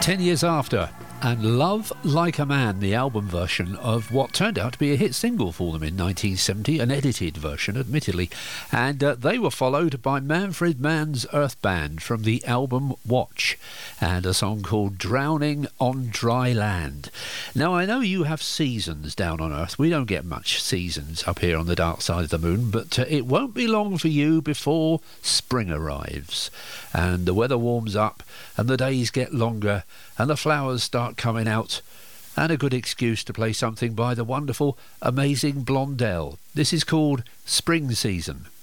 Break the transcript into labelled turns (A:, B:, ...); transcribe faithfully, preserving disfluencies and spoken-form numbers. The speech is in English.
A: Ten years after, and Love Like a Man, the album version of what turned out to be a hit single for them in nineteen seventy, an edited version, admittedly. And uh, they were followed by Manfred Mann's Earth Band from the album Watch, and a song called Drowning on Dry Land. Now, I know you have seasons down on Earth. We don't get much seasons up here on the dark side of the moon, but uh, it won't be long for you before spring arrives, and the weather warms up, and the days get longer, and the flowers start coming out, and a good excuse to play something by the wonderful, amazing Blondell. This is called Spring Season.